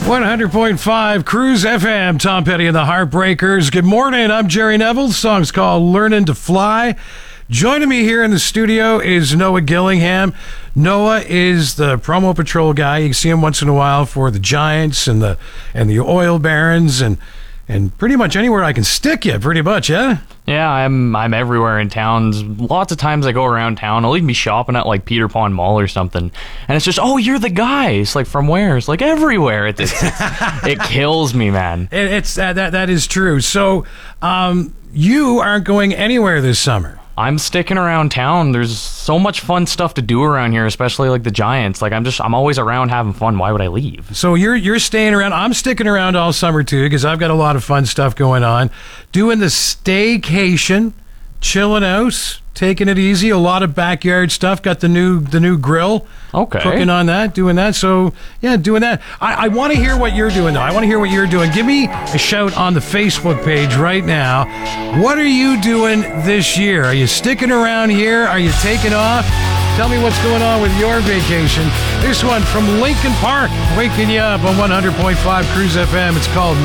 100.5 Cruise FM. Tom Petty and the Heartbreakers. Good morning. I'm Jerry Neville. The song's called Learning to Fly. Joining me here in the studio is Noah Gillingham. Noah is the promo patrol guy. You can see him once in a while for the Giants and the Oil Barons and pretty much anywhere I can stick you, pretty much, yeah? Yeah, I'm everywhere in town. Lots of times I go around town. I'll even be shopping at like Peter Pond Mall or something, and it's just, oh, you're the guy. It's like, from where? It's like everywhere. It kills me, man. It's that is true. So, you aren't going anywhere this summer. I'm sticking around town. There's so much fun stuff to do around here, especially like the Giants. Like I'm always around having fun. Why would I leave? So you're staying around. I'm sticking around all summer too because I've got a lot of fun stuff going on. Doing the staycation, chilling out, taking it easy. A lot of backyard stuff. Got the new grill. Okay. Cooking on that, doing that. So yeah, doing that. I want to hear what you're doing though. I want to hear what you're doing. Give me a shout on the Facebook page right now. What are you doing this year? Are you sticking around here? Are you taking off? Tell me what's going on with your vacation. This one from Lincoln Park, waking you up on 100.5 Cruise FM. It's called